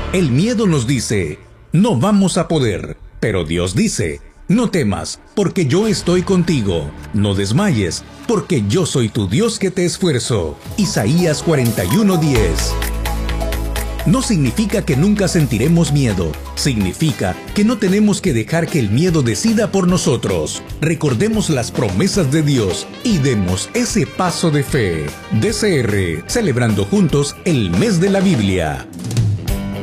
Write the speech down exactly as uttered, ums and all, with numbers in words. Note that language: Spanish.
El miedo nos dice, no vamos a poder, pero Dios dice, no temas, porque yo estoy contigo. No desmayes, porque yo soy tu Dios que te esfuerzo. Isaías cuarenta y uno diez. No significa que nunca sentiremos miedo. Significa que no tenemos que dejar que el miedo decida por nosotros. Recordemos las promesas de Dios y demos ese paso de fe. D C R, celebrando juntos el mes de la Biblia.